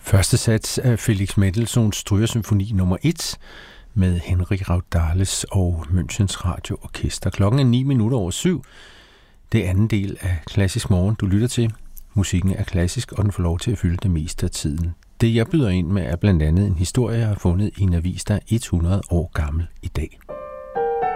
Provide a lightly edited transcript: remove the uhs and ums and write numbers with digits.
Første sats af Felix Mendelssohns Strygersymfoni nummer 1 med Henrik Raudales og Münchens Radioorkester. Klokken er 7:09. Det er anden del af Klassisk Morgen, du lytter til. Musikken er klassisk, og den får lov til at fylde det meste af tiden. Det, jeg byder ind med, er blandt andet en historie, jeg har fundet i en avis, der er 100 år gammel i dag.